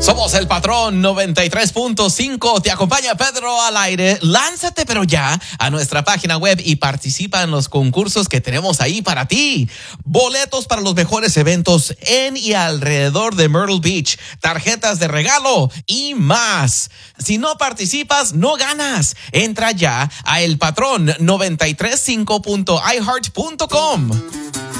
Somos el Patrón 93.5. Te acompaña Pedro al aire. Lánzate pero ya a nuestra página web y participa en los concursos que tenemos ahí para ti. Boletos para los mejores eventos en y alrededor de Myrtle Beach, tarjetas de regalo y más. Si no participas, no ganas. Entra ya a elpatrón935.iheart.com.